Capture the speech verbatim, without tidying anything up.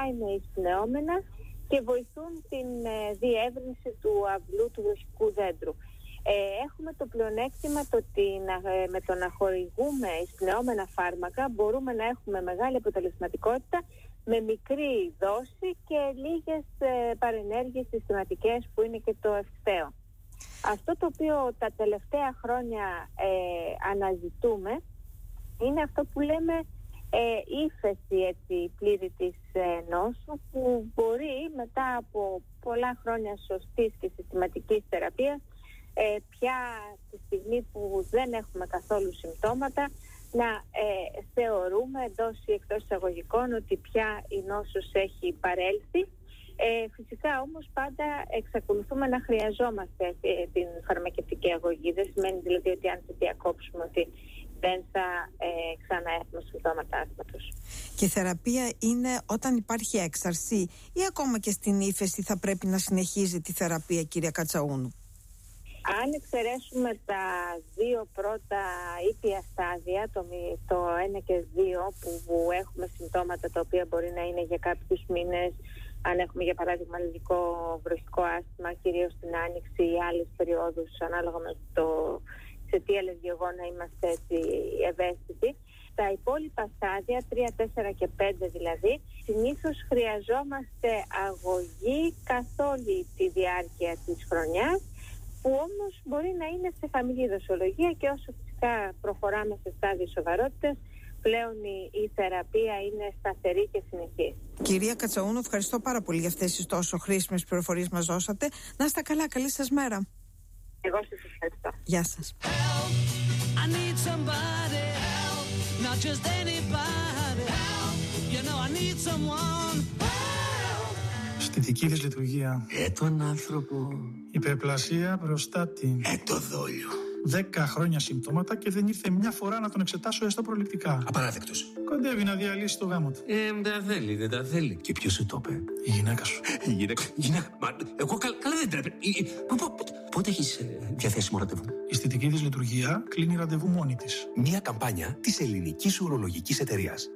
είναι εισπνεώμενα και βοηθούν την ε, διεύρυνση του αυλού του βροχικού δέντρου. Ε, έχουμε το πλεονέκτημα το ότι ε, με το να χορηγούμε εισπνεώμενα φάρμακα μπορούμε να έχουμε μεγάλη αποτελεσματικότητα με μικρή δόση και λίγες ε, παρενέργειες συστηματικές που είναι και το ευκταίο. Αυτό το οποίο τα τελευταία χρόνια ε, αναζητούμε είναι αυτό που λέμε ε, ύφεση έτσι, πλήρη της ε, νόσου, που μπορεί μετά από πολλά χρόνια σωστής και συστηματικής θεραπείας ε, πια τη στιγμή που δεν έχουμε καθόλου συμπτώματα να ε, θεωρούμε εντός ή εκτός εισαγωγικών ότι πια η νόσος έχει παρέλθει. Ε, φυσικά όμως πάντα εξακολουθούμε να χρειαζόμαστε ε, την φαρμακευτική αγωγή. Δεν σημαίνει δηλαδή ότι αν τη διακόψουμε ότι δεν θα ε, ξανά έχουμε συμπτώματα άσθματος. Και η θεραπεία είναι όταν υπάρχει έξαρση ή ακόμα και στην ύφεση θα πρέπει να συνεχίζει τη θεραπεία, κυρία Κατσαούνου? Αν εξαιρέσουμε τα δύο πρώτα ήπια στάδια, το, το ένα και δύο, που, που έχουμε συμπτώματα τα οποία μπορεί να είναι για κάποιους μήνες, αν έχουμε για παράδειγμα αλλεργικό βροχικό άσθημα, κυρίως στην άνοιξη ή άλλες περιόδους, ανάλογα με το σε τι αλλεργιογόνα είμαστε έτσι ευαίσθητοι. Τα υπόλοιπα στάδια, τρία, τέσσερα και πέντε δηλαδή, συνήθως χρειαζόμαστε αγωγή καθ' όλη τη διάρκεια της χρονιάς, που όμως μπορεί να είναι σε χαμηλή δοσολογία, και όσο φυσικά προχωράμε σε στάδιο σοβαρότητας, πλέον η, η θεραπεία είναι σταθερή και συνεχής. Κυρία Κατσαούνου, ευχαριστώ πάρα πολύ για αυτές τις τόσο χρήσιμες πληροφορίες μας δώσατε. Να είστε καλά, καλή σας μέρα. Εγώ σας ευχαριστώ. Γεια σας. Αισθητική δυσλειτουργία. Ε, τον άνθρωπο. Υπερπλασία μπροστά την. Ε, το δόλιο. Δέκα χρόνια συμπτώματα και δεν ήρθε μια φορά να τον εξετάσω έστω προληπτικά. Απαράδεκτος. Κοντεύει να διαλύσει το γάμο του. Ε, δεν τα θέλει, δεν τα θέλει. Και ποιος σου το είπε? Η γυναίκα σου. Η γυναίκα. γυναίκα. Μα, εγώ καλά, καλά δεν τρέπε. Πότε έχεις ε, διαθέσιμο ραντεβού? Η αισθητική δυσλειτουργία κλείνει ραντεβού μόνη της. Μια καμπάνια της Ελληνικής Ουρολογικής Εταιρείας.